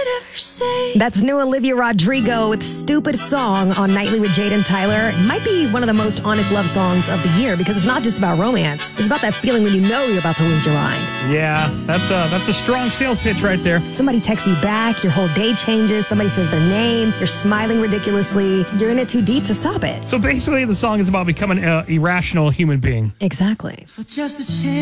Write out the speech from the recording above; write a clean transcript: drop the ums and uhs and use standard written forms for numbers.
could ever say. That's new Olivia Rodrigo with Stupid Song on Nightly with Jade and Tyler. It might be one of the most honest love songs of the year because it's not just about romance. It's about that feeling when you know you're about to lose your mind. Yeah, that's a strong sales pitch right there. Somebody texts you back, your whole day changes, somebody says their name, you're smiling ridiculously, you're in it too deep to stop it. So basically, the song is about becoming an irrational human being. Exactly. For just a chance.